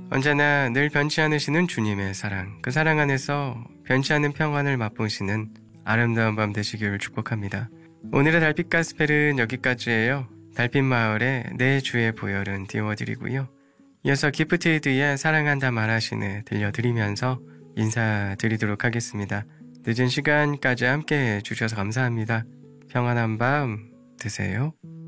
언제나 늘 변치 않으시는 주님의 사랑, 그 사랑 안에서 변치 않는 평안을 맛보시는 아름다운 밤 되시길 축복합니다. 오늘의 달빛 가스펠은 여기까지예요. 달빛 마을의 내 주의 보혈은 띄워드리고요. 이어서 기프티드의 사랑한다 말하시네 들려드리면서 인사드리도록 하겠습니다. 늦은 시간까지 함께 해주셔서 감사합니다. 평안한 밤 되세요.